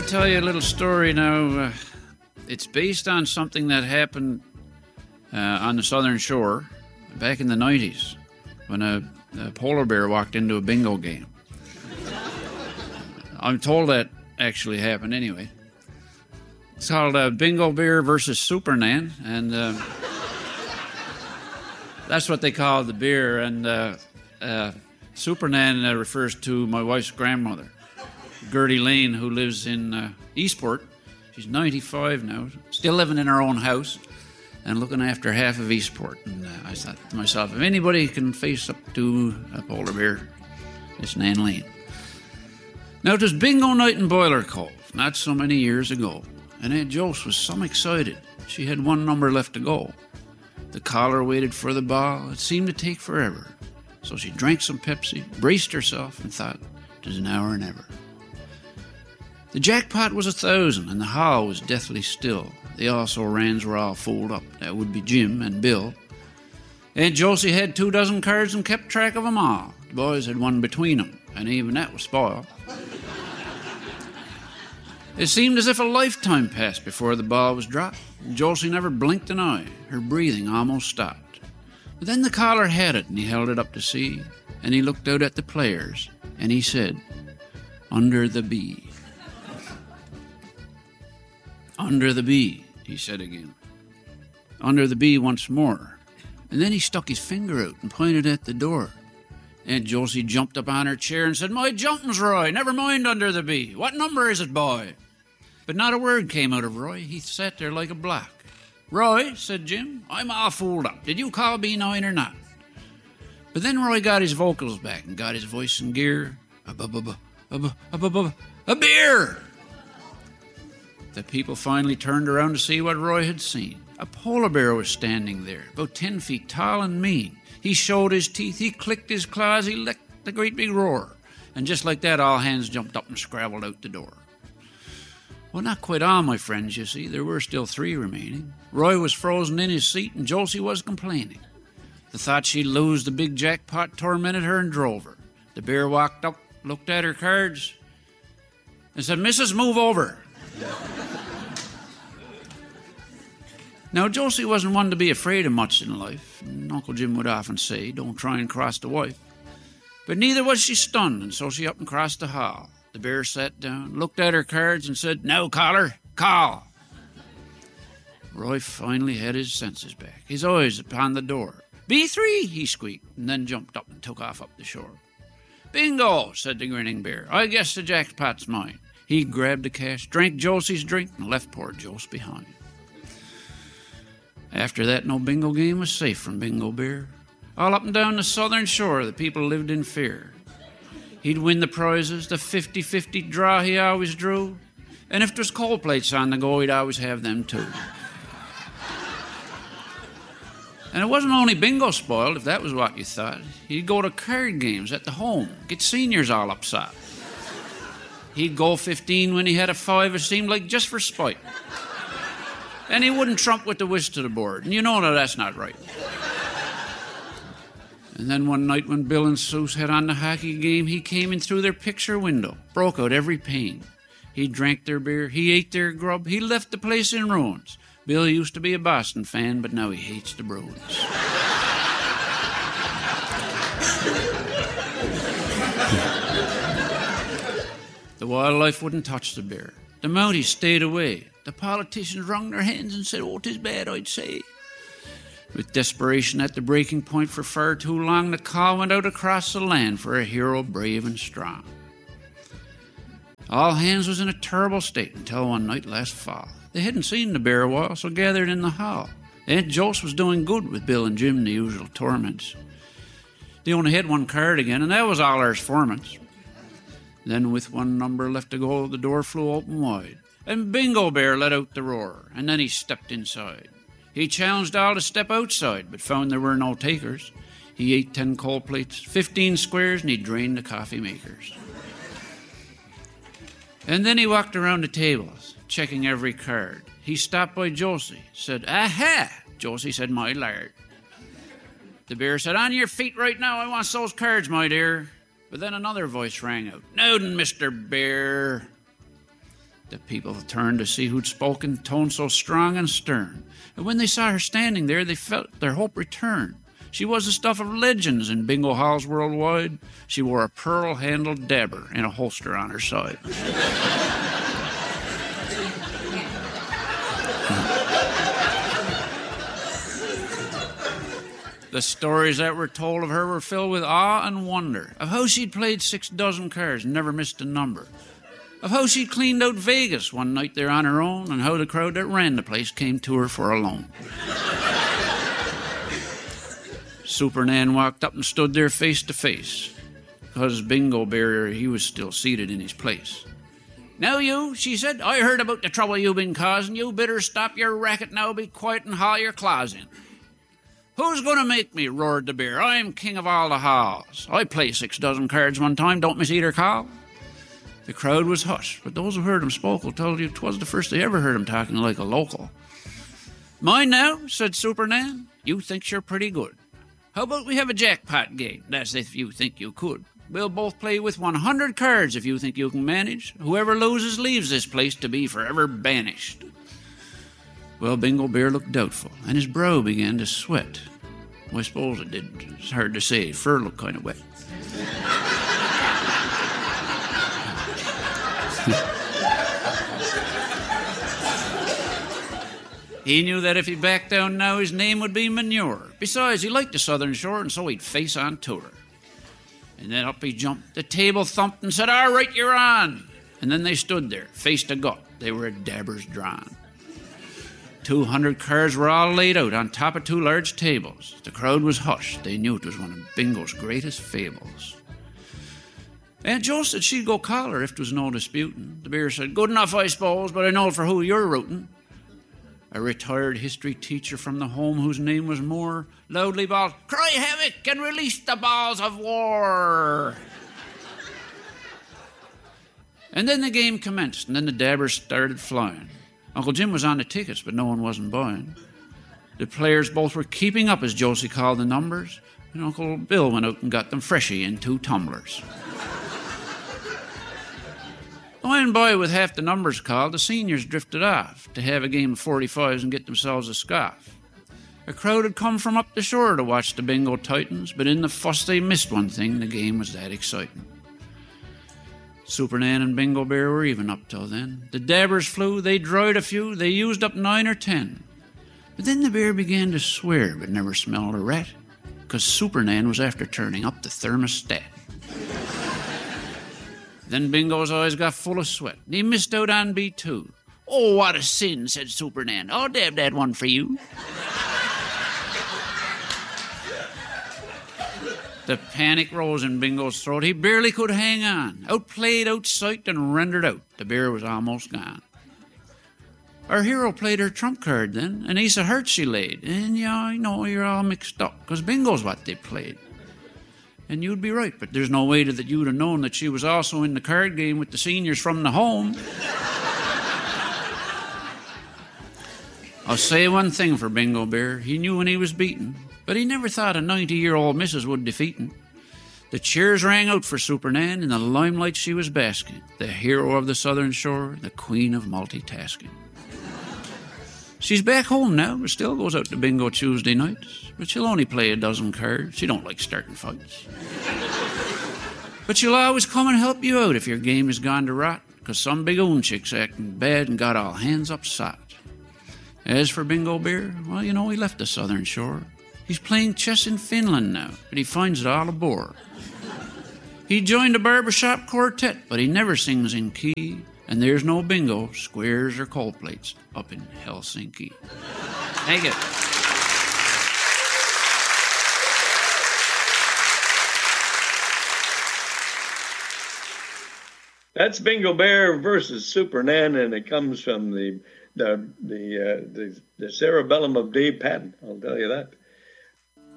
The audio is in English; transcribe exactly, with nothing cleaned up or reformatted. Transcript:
to tell you a little story now. Uh, it's based on something that happened uh, on the southern shore back in the nineties when a, a polar bear walked into a bingo game. I'm told that actually happened anyway. It's called uh, Bingo Bear versus Supernan, and uh, that's what they call the beer. And uh, uh, Supernan uh, refers to my wife's grandmother, Gertie Lane, who lives in uh, Eastport. She's ninety-five now, still living in her own house and looking after half of Eastport. And uh, I thought to myself, if anybody can face up to a polar bear, it's Nan Lane. Now, it was bingo night in Boiler Cove, not so many years ago, and Aunt Jose was some excited. She had one number left to go. The caller waited for the ball. It seemed to take forever. So she drank some Pepsi, braced herself, and thought, "'Tis now or never." The jackpot was a thousand, and the hall was deathly still. The also-rans were all fooled up. That would be Jim and Bill. Aunt Josie had two dozen cards and kept track of them all. The boys had one between them, and even that was spoiled. It seemed as if a lifetime passed before the ball was dropped. Josie never blinked an eye. Her breathing almost stopped. But then the caller had it, and he held it up to see, and he looked out at the players, and he said, "Under the bee." "Under the bee," he said again. "Under the bee once more." And then he stuck his finger out and pointed at the door. Aunt Josie jumped up on her chair and said, "My jumpins, Roy, never mind under the bee. What number is it, boy?" But not a word came out of Roy. He sat there like a block. "Roy," said Jim, "I'm all fooled up. Did you call B nine or not?" But then Roy got his vocals back and got his voice in gear. A beer! The people finally turned around to see what Roy had seen. A polar bear was standing there, about ten feet tall and mean. He showed his teeth, he clicked his claws, he licked a great big roar. And just like that, all hands jumped up and scrabbled out the door. Well, not quite all, my friends, you see. There were still three remaining. Roy was frozen in his seat, and Josie was complaining. The thought she'd lose the big jackpot tormented her and drove her. The bear walked up, looked at her cards, and said, "Missus, move over." Now, Josie wasn't one to be afraid of much in life, and Uncle Jim would often say, "Don't try and cross the wife." But neither was she stunned, and so she up and crossed the hall. The bear sat down, looked at her cards, and said, "Now, caller, call." Roy finally had his senses back, his eyes upon the door. "B three, he squeaked, and then jumped up and took off up the shore. "Bingo," said the grinning bear. "I guess the jackpot's mine." He grabbed the cash, drank Josie's drink, and left poor Jose behind. After that, no bingo game was safe from Bingo Bear. All up and down the southern shore, the people lived in fear. He'd win the prizes, the fifty-fifty draw he always drew, and if there's cold plates on the go, he'd always have them too. And it wasn't only bingo spoiled, if that was what you thought. He'd go to card games at the home, get seniors all upset. He'd go fifteen when he had a five, it seemed like just for spite. And he wouldn't trump with the whist to the board, and you know that that's not right. And then one night when Bill and Seuss had on the hockey game, he came in through their picture window, broke out every pane. He drank their beer, he ate their grub, he left the place in ruins. Bill used to be a Boston fan, but now he hates the Bruins. The wildlife wouldn't touch the bear. The Mounties stayed away. The politicians wrung their hands and said, "Oh, 'tis bad, I'd say." With desperation at the breaking point for far too long, the call went out across the land for a hero brave and strong. All hands was in a terrible state until one night last fall. They hadn't seen the bear a while, so gathered in the hall. Aunt Jose was doing good with Bill and Jim in the usual torments. They only had one card again, and that was all our performance. Then, with one number left to go, the door flew open wide, and Bingo Bear let out the roar, and then he stepped inside. He challenged all to step outside, but found there were no takers. He ate ten cold plates, fifteen squares, and he drained the coffee makers. And then he walked around the tables, checking every card. He stopped by Josie, said, "Aha!" Josie said, "My lard." The bear said, "On your feet right now, I want those cards, my dear." But then another voice rang out, "Now then, Mister Bear." The people turned to see who'd spoken tone so strong and stern, and when they saw her standing there, they felt their hope return. She was the stuff of legends in bingo halls worldwide. She wore a pearl-handled dabber and a holster on her side. The stories that were told of her were filled with awe and wonder, of how she'd played six dozen cards and never missed a number, of how she'd cleaned out Vegas one night there on her own, and how the crowd that ran the place came to her for a loan. Super Nan walked up and stood there face to face, because Bingo Bear, he was still seated in his place. "Now you," she said, "I heard about the trouble you've been causing. You better stop your racket now, be quiet and haul your claws in." "Who's going to make me?" roared the bear. "I'm king of all the halls. I play six dozen cards one time, don't miss either call." The crowd was hushed, but those who heard him spoke will tell you 'twas the first they ever heard him talking like a local. "Mind now," said Super Nan, "you think you're pretty good. How about we have a jackpot game? That's if you think you could. We'll both play with one hundred cards if you think you can manage. Whoever loses leaves this place to be forever banished." Well, Bingo Bear looked doubtful, and his brow began to sweat. Well, I suppose it did. It's hard to say. Fur looked kind of wet. He knew that if he backed down now, his name would be manure. Besides, he liked the Southern Shore, and so he'd face on tour. And then up he jumped. The table thumped and said, "All right, you're on." And then they stood there, face to gut. They were at dabbers drawn. Two hundred cards were all laid out on top of two large tables. The crowd was hushed. They knew it was one of Bingo's greatest fables. Aunt Jo said she'd go call her if 'twas no disputing. The bear said, "Good enough, I suppose, but I know for who you're rooting." A retired history teacher from the home whose name was Moore loudly bawled, "Cry havoc and release the balls of war." And then the game commenced, and then the dabbers started flying. Uncle Jim was on the tickets, but no one wasn't buying. The players both were keeping up, as Josie called the numbers, and Uncle Bill went out and got them freshy in two tumblers. By and by, with half the numbers called, the seniors drifted off to have a game of forty-fives and get themselves a scoff. A crowd had come from up the shore to watch the Bingo Titans, but in the fuss they missed one thing: the game was that exciting. Super Nan and Bingo Bear were even up till then. The dabbers flew, they dried a few, they used up nine or ten. But then the bear began to swear, but never smelled a rat, 'cause Super Nan was after turning up the thermostat. Then Bingo's eyes got full of sweat, and he missed out on B two. "Oh, what a sin," said Super Nan. "I'll dab that one for you." The panic rose in Bingo's throat. He barely could hang on. Outplayed, outpsyched, and rendered out. The bear was almost gone. Our hero played her trump card then, an ace of hearts she laid. And yeah, I know you're all mixed up, 'cause Bingo's what they played. And you'd be right, but there's no way that you'd have known that she was also in the card game with the seniors from the home. I'll say one thing for Bingo Bear. He knew when he was beaten, but he never thought a ninety-year-old missus would defeat him. The cheers rang out for Super Nan. In the limelight she was basking, the hero of the Southern Shore, the queen of multitasking. She's back home now, but still goes out to bingo Tuesday nights. But she'll only play a dozen cards. She don't like starting fights. But she'll always come and help you out if your game has gone to rot, 'cause some big own chick's acting bad and got all hands upset. As for Bingo Bear, well, you know, he left the Southern Shore. He's playing chess in Finland now, but he finds it all a bore. He joined a barbershop quartet, but he never sings in key. And there's no bingo, squares, or cold plates up in Helsinki. Thank you. That's Bingo Bear versus Super Nan, and it comes from the the the uh, the, the cerebellum of Dave Patton. I'll tell you that.